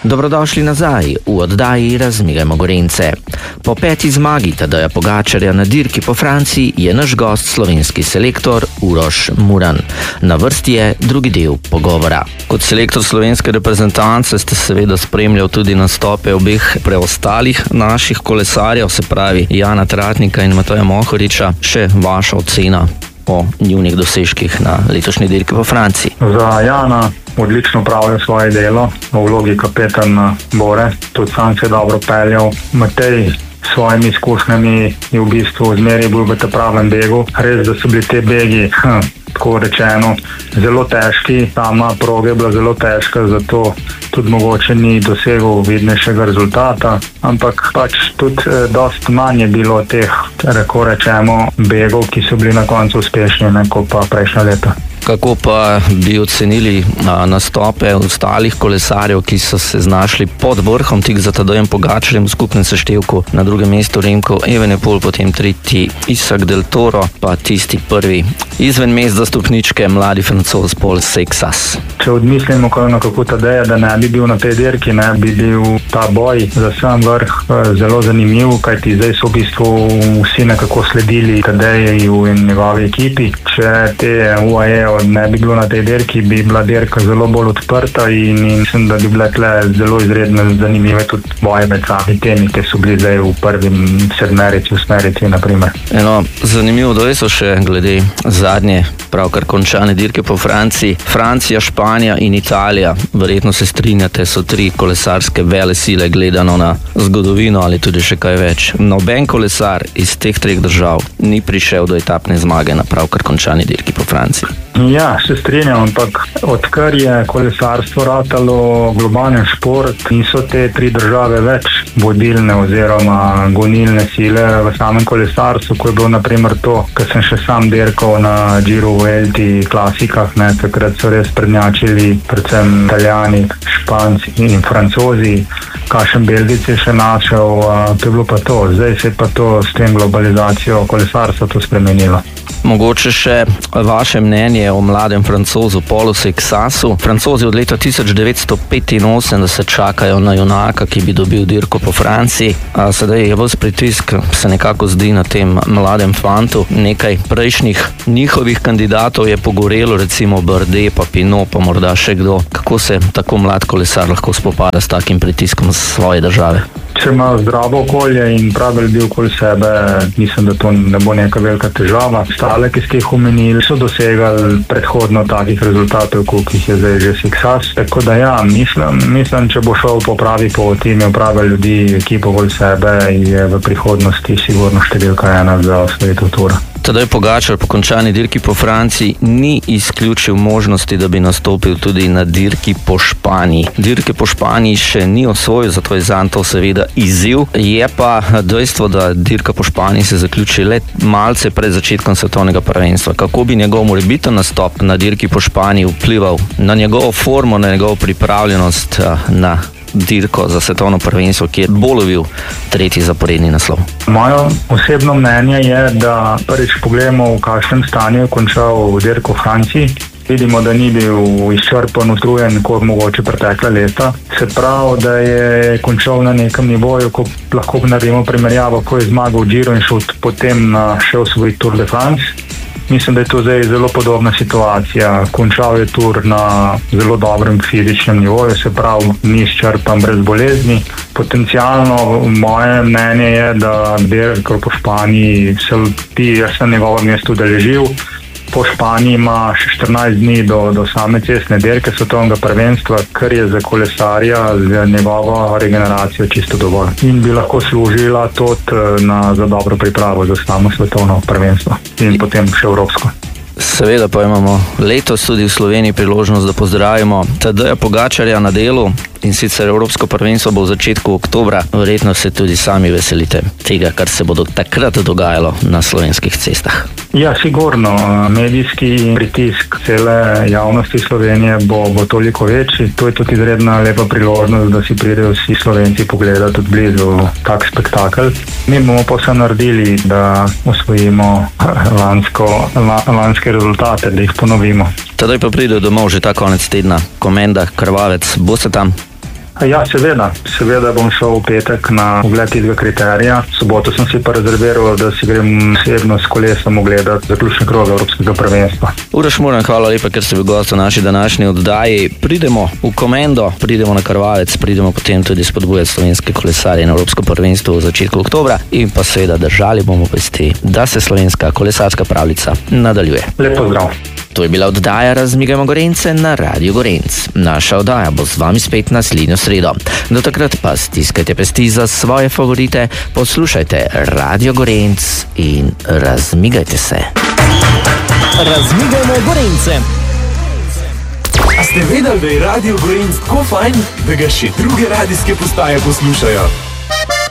Dobrodošli nazaj v oddaji Razmigajmo Gorenjce. Po 5. zmagi Tadeja Pogačarja na dirki po Franciji je naš gost slovenski selektor Uroš Muran. Na vrsti je drugi del pogovora. Kot selektor slovenske reprezentance ste seveda spremljali tudi nastope obeh preostalih naših kolesarjev, se pravi Jana Tratnika in Mateja Mohoriča. Še vaša ocena o njunih dosežkih na letošnji dirki po Franciji? Za Jana odlično opravlja svoje delo v vlogi kapetana Bore, tudi sam se je dobro peljal. Matej s svojimi izkušnjami je v bistvu zmeraj bil v tem pravem begu. Res, da so bili te begi, tako rečeno, zelo težki. Sama proga je bila zelo težka, zato tudi mogoče ni dosegel vidnejšega rezultata, ampak pač tudi dosti manj je bilo teh, tako rečemo, begov, ki so bili na koncu uspešni, kot pa prejšnja leta. Kako pa bi ocenili nastope ostalih kolesarjev, ki so se znašli pod vrhom, tik za Tadejem Pogačarjem v skupnem seštevku? Na drugem mestu Remco Evenepoel, potem tretji Isaac Del Toro, pa tisti prvi izven mest za stopničke, mladi Francoz Paul Seixas. Če odmislimo kako Tadeja, da ne bi bil na tej dirki, ne bi bil ta boj za sam vrh zelo zanimiv, kajti zdaj so v bistvu vsi nekako sledili Tadeju in njegovi ekipi. Če te UAE ne bi bilo na tej dirki, bi bila dirka zelo bolj odprta in mislim, da bi bile tle zelo izredno zanimive tudi boje med sami temi, ki so bili zdaj v prvim sedmerici, osmerici, naprimer. Zanimivo dejstvo še glede zadnje pravkar končane dirke po Franciji. Francija, Španija in Italija, verjetno se strinjate, so 3 kolesarske velesile gledano na zgodovino ali tudi še kaj več. Noben kolesar iz teh 3 držav ni prišel do etapne zmage na pravkar končani dirki po Franciji. Ja, se strinjam, ampak odkar je kolesarstvo ratalo globalni šport, niso te 3 države več vodilne oziroma gonilne sile v samem kolesarstvu, ko je bilo naprimer to, ko sem še sam dirkal na Giro Vuelti klasikah, takrat so res prednjačili predvsem Italijani, Španci in Francozi, kakšen Belgijci je še našel, to je bilo pa to. Zdaj se je pa to s tem globalizacijo kolesarstva to spremenilo. Mogoče še vaše mnenje o mladem Francozu Paulu Seixasu. Francozi od leta 1985 čakajo na junaka, ki bi dobil dirko po Franciji. Sedaj je ves pritisk, se nekako zdi, na tem mladem fantu. Nekaj prejšnjih njihovih kandidatov je pogorelo, recimo Bardet, pa Pinot, pa morda še kdo. Kako se tako mlad kolesar lahko spopada s takim pritiskom svoje države? Če ima zdravo okolje in pravi ljudi okoli sebe, mislim, da to ne bo neka velika težava. Stale, ki ste jih omenili, so dosegali predhodno takih rezultatov, kot jih je zdaj že Seixas. Tako da ja, mislim, če bo šel po pravi poti, imel prave ljudi, ekipo okoli sebe, je v prihodnosti sigurno številka 1 za osvojitev Tura. Tadej Pogačar po končani dirki po Franciji ni izključil možnosti, da bi nastopil tudi na dirki po Španiji. Dirke po Španiji še ni osvojil, zato je zanj to seveda izziv. Je pa dejstvo, da dirka po Španiji se zaključi le malce pred začetkom svetovnega prvenstva. Kako bi njegov morebiten nastop na dirki po Španiji vplival na njegovo formo, na njegovo pripravljenost na dirko za svetovno prvenstvo, ki je bolj lovil 3. zaporedni naslov? Moje osebno mnenje je, da prvič pogledamo, v kakšnem stanju je končal dirko v Franciji. Vidimo, da ni bil izčrpan, utrujen, kot mogoče pretekla leta. Se pravi, da je končal na nekem nivoju, ko lahko naredimo primerjavo, ko je zmagal Giro in šel potem še osvojiti Tour de France. Mislim, da je to zdaj zelo podobna situacija. Končal je Tour na zelo dobrem fizičnem nivoju, se pravi, ni izčrpan, brez bolezni. Potencialno, moje mnenje je, da dirka po Španiji se ti, jaz sem njegovo mesto udeležil. Po Španiji ima še 14 dni do same cestne dirke svetovnega prvenstva, kar je za kolesarja za njegovo regeneracijo čisto dovolj. In bi lahko služila tudi za dobro pripravo za samo svetovno prvenstvo in potem še evropsko. Seveda pa imamo letos tudi v Sloveniji priložnost, da pozdravimo Tadeja Pogačarja na delu, in sicer Evropsko prvenstvo bo v začetku oktobra. Verjetno se tudi sami veselite tega, kar se bo takrat dogajalo na slovenskih cestah. Ja, sigurno. Medijski pritisk cele javnosti Slovenije bo toliko večji. To je tudi izredna lepa priložnost, da si pridejo vsi Slovenci pogledati tudi blizu tak spektakel. Mi bomo pa vse naredili, da osvojimo lanske rezultate, da jih ponovimo. Tadej pa pridejo domov že ta konec tedna. Komenda, Krvavec, boste tam? Ja, seveda bom šel v petek na ogled tega kriterija. Soboto sem si pa rezerviral, da si grem osebno s kolesom ogledati zaključni krog Evropskega prvenstva. Uroš Murn, hvala lepa, ker ste bili gost v naši današnji oddaji. Pridemo v Komendo, pridemo na Krvavec, pridemo potem tudi spodbujati slovenske kolesarje na Evropsko prvenstvo v začetku oktobra in pa seveda držali bomo pesti, da se slovenska kolesarska pravljica nadaljuje. Lep pozdrav. To je bila oddaja Razmigajmo Gorence na Radio Gorenc. Naša oddaja bo z vami spet naslednjo sredo. Do takrat pa stiskajte pesti za svoje favorite, poslušajte Radio Gorenc in razmigajte se. Razmigajmo Gorence. A ste vedeli, da je Radio Gorenc tako fajn, da ga še druge radijske postaje poslušajo?